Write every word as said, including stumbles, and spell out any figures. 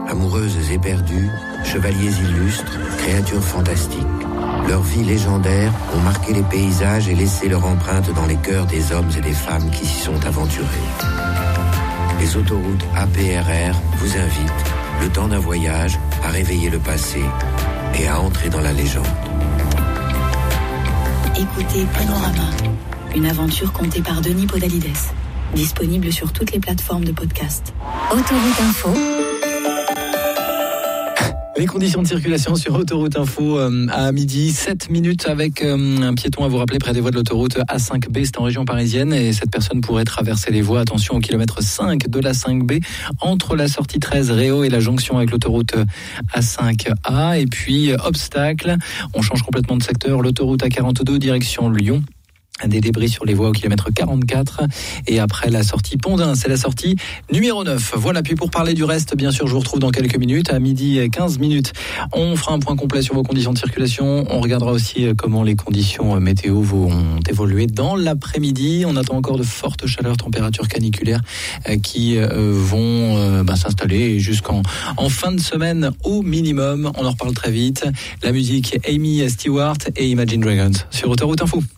Amoureuses éperdues, chevaliers illustres, créatures fantastiques. Leurs vies légendaires ont marqué les paysages et laissé leur empreinte dans les cœurs des hommes et des femmes qui s'y sont aventurés. Les autoroutes A P R R vous invitent, le temps d'un voyage, à réveiller le passé et à entrer dans la légende. Écoutez Panorama, une aventure contée par Denis Podalides. Disponible sur toutes les plateformes de podcast. Autoroute Info. Les conditions de circulation sur Autoroute Info euh, à midi, sept minutes avec euh, un piéton à vous rappeler près des voies de l'autoroute A cinq B, c'est en région parisienne et cette personne pourrait traverser les voies, attention au kilomètre cinq de l'A cinq B, entre la sortie treize Réau et la jonction avec l'autoroute A cinq A. Et puis, obstacle, on change complètement de secteur, l'autoroute A quarante-deux direction Lyon. Des débris sur les voies au kilomètre quarante-quatre et après la sortie Pont-d'Ain, c'est la sortie numéro neuf. Voilà, puis pour parler du reste, bien sûr, je vous retrouve dans quelques minutes, à midi quinze minutes. On fera un point complet sur vos conditions de circulation. On regardera aussi comment les conditions météo vont évoluer dans l'après-midi. On attend encore de fortes chaleurs, températures caniculaires qui vont bah, s'installer jusqu'en en fin de semaine au minimum. On en reparle très vite. La musique, Amy Stewart et Imagine Dragons sur Autoroute Info.